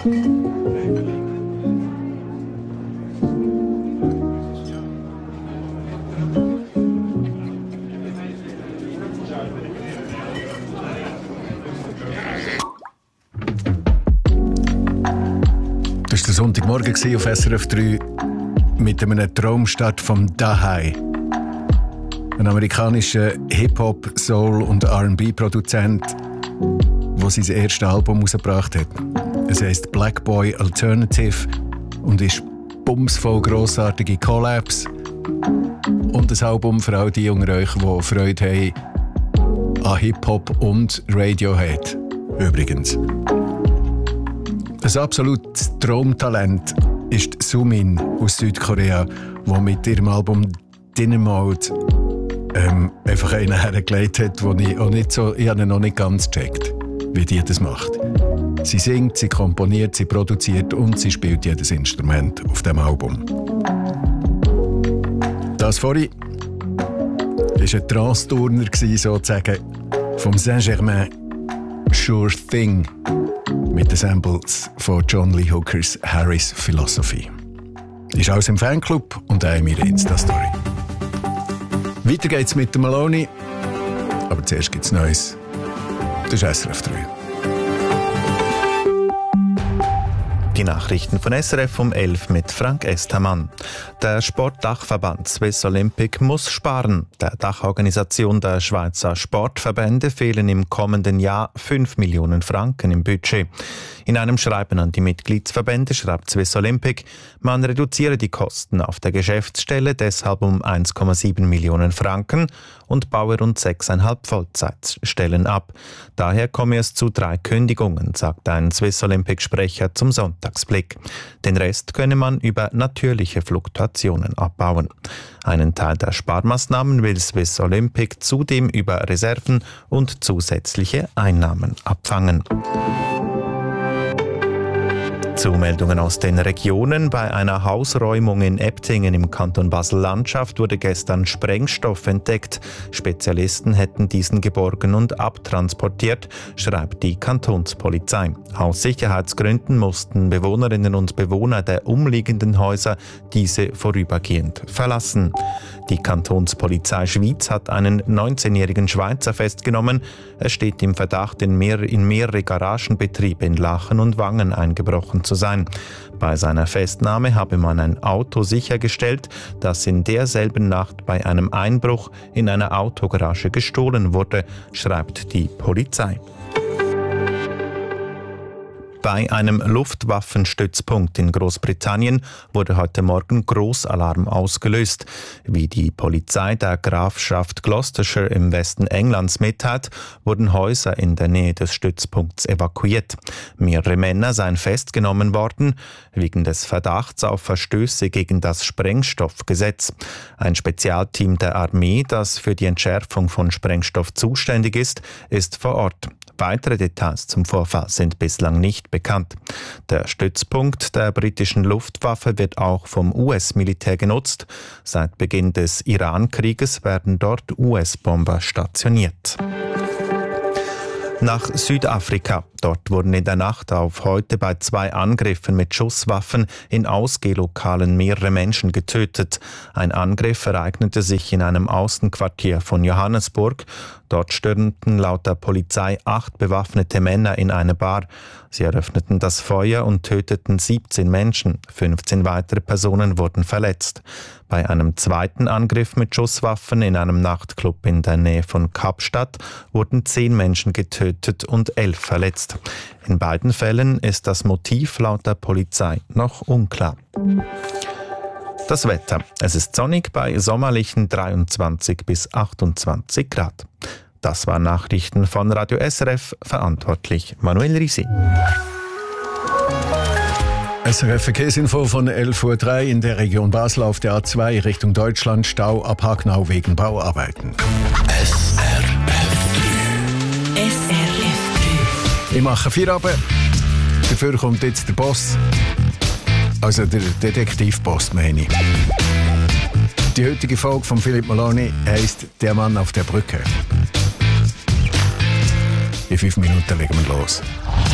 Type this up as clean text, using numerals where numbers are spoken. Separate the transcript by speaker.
Speaker 1: Das war der Sonntagmorgen auf SRF 3 mit einem Traumstart vom Dahai. Ein amerikanischer Hip-Hop-, Soul- und R&B-Produzent, der sein erstes Album herausgebracht hat. Es heisst Black Boy Alternative und ist bumsvoll grossartige Collabs. Und ein Album für all die unter euch, die Freude haben an Hip-Hop und Radiohead. Übrigens. Ein absolutes Traumtalent ist Sumin aus Südkorea, der mit ihrem Album Dinner Mode einfach einen hergelegt hat, den ich habe noch nicht ganz gecheckt, wie die das macht. Sie singt, sie komponiert, sie produziert und sie spielt jedes Instrument auf dem Album. Das vorhin war ein Trance-Turner, sozusagen, vom Saint-Germain Sure Thing mit den Samples von John Lee Hookers Harry's Philosophy. Ist aus dem Fanclub und auch in meiner Insta-Story. Weiter geht's mit der Maloney, aber zuerst gibt's Neues. Das ist SRF 3.
Speaker 2: Die Nachrichten von SRF um 11 mit Frank Estermann. Der Sportdachverband Swiss Olympic muss sparen. Der Dachorganisation der Schweizer Sportverbände fehlen im kommenden Jahr 5 Millionen Franken im Budget. In einem Schreiben an die Mitgliedsverbände schreibt Swiss Olympic, man reduziere die Kosten auf der Geschäftsstelle deshalb um 1,7 Millionen Franken und baue rund 6,5 Vollzeitstellen ab. Daher komme es zu 3 Kündigungen, sagt ein Swiss Olympic-Sprecher zum Sonntagsblick. Den Rest könne man über natürliche Fluktuationen abbauen. Einen Teil der Sparmaßnahmen will Swiss Olympic zudem über Reserven und zusätzliche Einnahmen abfangen. Zumeldungen aus den Regionen. Bei einer Hausräumung in Ebtingen im Kanton Basel-Landschaft wurde gestern Sprengstoff entdeckt. Spezialisten hätten diesen geborgen und abtransportiert, schreibt die Kantonspolizei. Aus Sicherheitsgründen mussten Bewohnerinnen und Bewohner der umliegenden Häuser diese vorübergehend verlassen. Die Kantonspolizei Schwyz hat einen 19-jährigen Schweizer festgenommen. Er steht im Verdacht, in mehrere Garagenbetriebe in Lachen und Wangen eingebrochen zu sein. Bei seiner Festnahme habe man ein Auto sichergestellt, das in derselben Nacht bei einem Einbruch in einer Autogarage gestohlen wurde, schreibt die Polizei. Bei einem Luftwaffenstützpunkt in Großbritannien wurde heute Morgen Großalarm ausgelöst. Wie die Polizei der Grafschaft Gloucestershire im Westen Englands mitteilt, wurden Häuser in der Nähe des Stützpunkts evakuiert. Mehrere Männer seien festgenommen worden, wegen des Verdachts auf Verstöße gegen das Sprengstoffgesetz. Ein Spezialteam der Armee, das für die Entschärfung von Sprengstoff zuständig ist vor Ort. Weitere Details zum Vorfall sind bislang nicht bekannt. Der Stützpunkt der britischen Luftwaffe wird auch vom US-Militär genutzt. Seit Beginn des Iran-Krieges werden dort US-Bomber stationiert. Nach Südafrika. Dort wurden in der Nacht auf heute bei 2 Angriffen mit Schusswaffen in Ausgehlokalen mehrere Menschen getötet. Ein Angriff ereignete sich in einem Außenquartier von Johannesburg. Dort stürmten laut der Polizei 8 bewaffnete Männer in eine Bar. Sie eröffneten das Feuer und töteten 17 Menschen. 15 weitere Personen wurden verletzt. Bei einem zweiten Angriff mit Schusswaffen in einem Nachtclub in der Nähe von Kapstadt wurden 10 Menschen getötet und 11 verletzt. In beiden Fällen ist das Motiv laut der Polizei noch unklar. Das Wetter. Es ist sonnig bei sommerlichen 23 bis 28 Grad. Das waren Nachrichten von Radio SRF, verantwortlich Manuel Risi.
Speaker 1: SRF Verkehrsinfo von 11:03 Uhr in der Region Basel auf der A2 Richtung Deutschland. Stau ab Hagnau wegen Bauarbeiten. SRF 3. SRF 3. Ich mache Feierabend. Dafür kommt jetzt der Boss. Also der Detektivboss, meine ich. Die heutige Folge von Philipp Maloney heisst «Der Mann auf der Brücke». In 5 Minuten legen wir los.